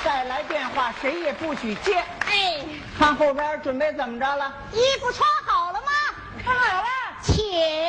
再来电话谁也不许接。 哎， 看后边准备怎么着了？ 衣服穿好了吗？ 穿好了， 请。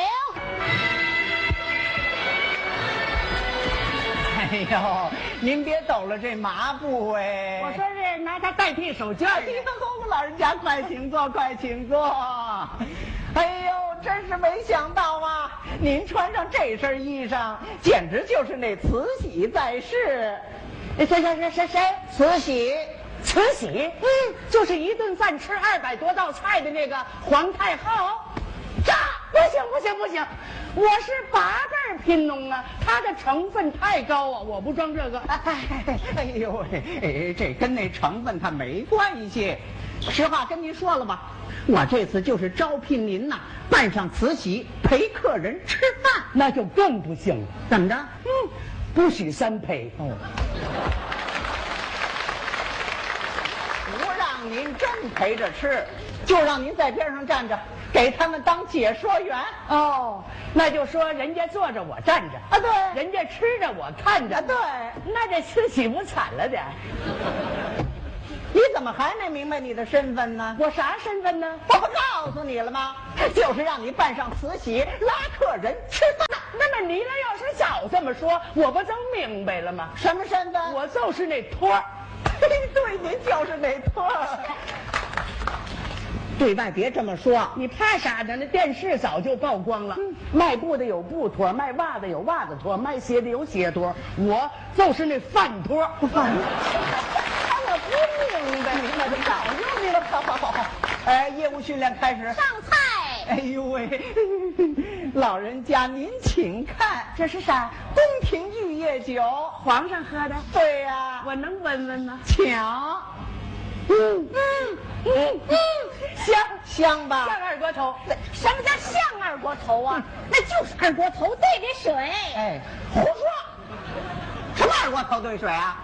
哎呦，您别抖了这麻布哎！ 我说是拿它代替手绢。 哎呦，老人家快请坐，快请坐。哎呦，真是没想到啊！您穿上这身衣裳，简直就是那慈禧在世。 谁？ 慈禧， 慈禧？就是一顿饭吃200多道菜的那个皇太后。这不行！我是8辈贫农啊，它的成分太高啊，我不装这个。 哎呦喂，这跟那成分它没关系。实话跟您说了吧，我这次就是招聘您呐，扮上慈禧陪客人吃饭， 那就更不行了。 怎么着？ 不许3陪。 哦，不让您真陪着吃，就让您在边上站着，给他们当解说员。 哦，那就说人家坐着我站着啊，对， 人家吃着我看着， 啊，对， 那这慈禧不惨了点？ 你怎么还没明白你的身份呢？ 我啥身份呢？ 我不告诉你了吗？就是让你扮上慈禧拉客人吃饭。 那么你要是早这么说，我不就明白了吗？ 什么身份？ 我就是那托儿。 对，您就是那托儿。对外别这么说， 你怕啥呢？那电视早就曝光了。卖布的有布托，卖袜子有袜子托，卖鞋的有鞋托，我就是那饭托。 饭托。我不明白，明白就早就明白。好。业务训练开始。 上菜。 哎呦喂，老人家您请看， 这是啥？ 宫廷玉液酒， 皇上喝的。 对呀， 我能闻闻吗？ 抢。香吧？ 像二锅头。 什么叫像二锅头啊？那就是二锅头兑的水。 哎，胡说！什么二锅头兑水啊？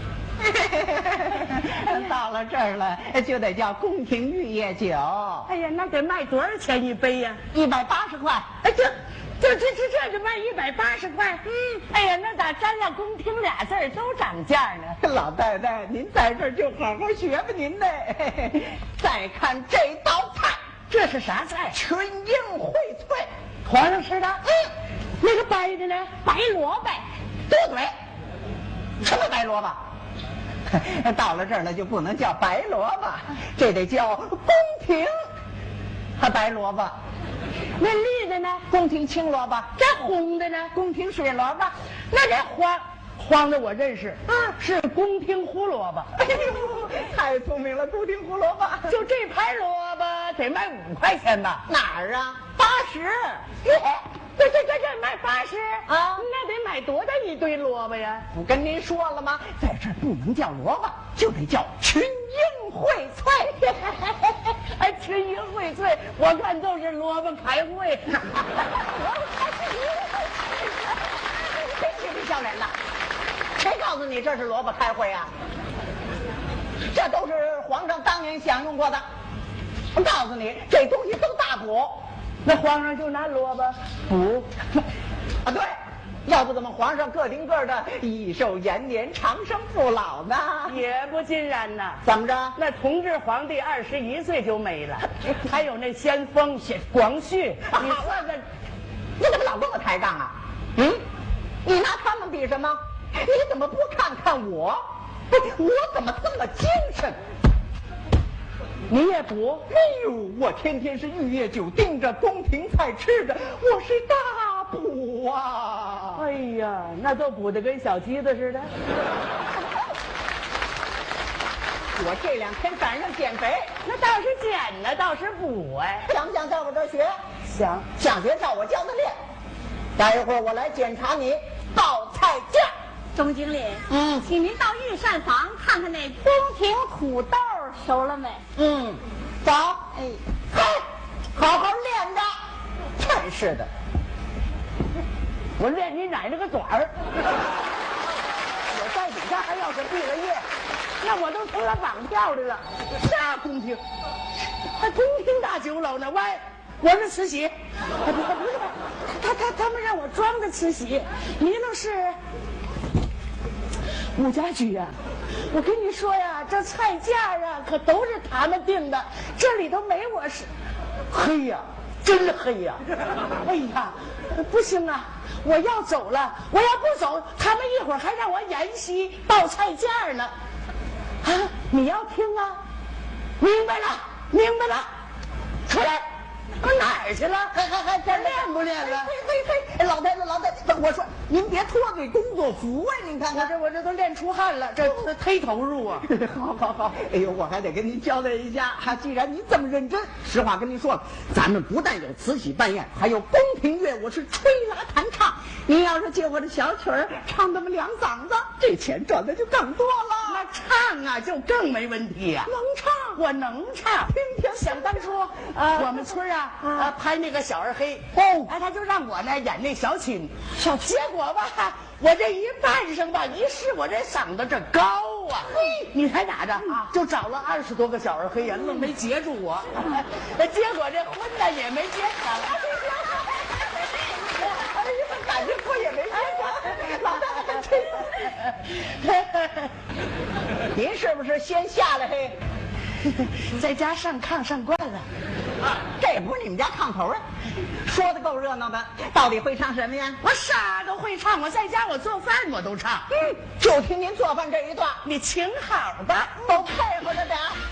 到了这儿了，就得叫宫廷玉液酒。 哎呀，那得卖多少钱一杯呀 ？180块。 哎，这就卖180块。哎呀，那咋沾了宫廷俩字都涨价呢？ 老太太，您在这儿就好好学吧您呢。再看这道菜， 这是啥菜？ 群英荟萃， 皇上吃的。那个白的呢？ 白萝卜。 多嘴，什么白萝卜？到了这儿了就不能叫白萝卜，这得叫宫廷白萝卜。 那绿的呢？ 宫廷青萝卜。 这红的呢？ 宫廷水萝卜。 那这黄的我认识，是宫廷胡萝卜。 哎呦，太聪明了，宫廷胡萝卜。 就这盘萝卜得卖5块钱吧？ 哪儿啊？80。 这卖80 啊？ 那得买多大一堆萝卜呀？ 不跟您说了吗？在这儿不能叫萝卜，就得叫群英荟萃。 哎，群英荟萃，我看都是萝卜开会。 别嬉皮笑脸的，谁告诉你这是萝卜开会啊？这都是皇上当年享用过的。我告诉你，这东西都大补。 那皇上就拿萝卜补啊？对，要不怎么皇上个顶个的益寿延年、长生不老呢？ 也不尽然呐。 怎么着？ 那同治皇帝21岁就没了，还有那先锋广旭，你说这， 你怎么老跟我抬杠啊？你拿他们比什么？你怎么不看看我？我怎么这么精神？ 你也补？ 哎呦，我天天是玉液酒盯着，宫廷菜吃着，我是大补啊！ 哎呀，那都补得跟小鸡子似的。 我这2天赶上减肥， 那倒是减呢，倒是补哎。 想不想在我这儿学？ 想学照我教的练。待一会儿我来检查你报菜价。 钟经理，请您到御膳房看看那宫廷土豆熟了没？ 走。好好练着。真是的， 我练你奶奶个爪儿！我在底下还要是毕了业，那我都成了绑票的了。啥宫廷？还宫廷大酒楼呢？喂，我是慈禧。不是，他们让我装的慈禧，你那是武家驹呀。 我跟你说呀，这菜价啊可都是他们定的，这里头没我是。黑呀，真黑呀！哎呀，不行啊，我要走了，我要不走，他们一会儿还让我演戏报菜价呢。啊，你要听啊？明白了，明白了，出来。哪儿去了？还这练不练了？ 嘿，老太太，我说您别脱对工作服啊！您看看， 我这都练出汗了，这忒投入啊！ 好，哎呦，我还得跟您交代一下，既然您这么认真，实话跟您说了，咱们不但有慈禧办宴，还有宫廷乐舞是吹拉弹唱。您要是借我的小曲儿唱那么2嗓子，这钱赚的就更多了。 那唱啊，就更没问题呀！ 能唱， 我能唱。 听听， 想当初，我们村拍那个小二黑哦，他就让我呢演那小青，结果吧，我这一扮上吧，一试我这嗓子这高啊，你猜咋着？就找了20多个小二黑呀，愣没截住我，结果这婚呢也没结成。 哎呀，感觉我也没结成，老太太，您是不是先下来嘿？ 在家上炕上惯了， 这不是你们家炕头啊？说的够热闹的，到底会唱什么呀？ 我啥都会唱，我在家我做饭我都唱。 就听您做饭这一段， 你请好吧， 都配合着点。